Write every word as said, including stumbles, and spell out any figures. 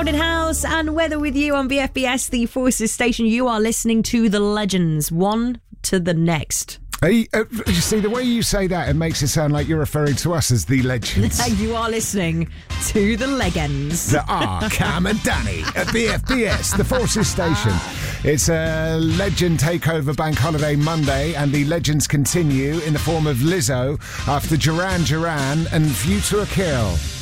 Haunted House and Weather with you on B F B S, the Forces station. You are listening to the legends, one to the next. Hey, uh, you see, the way you say that, it makes it sound like you're referring to us as the legends. You are listening to the legends. The R, Cam and Danny at B F B S, the Forces station. It's a legend takeover bank holiday Monday, and the legends continue in the form of Lizzo after Duran Duran and View to a Kill.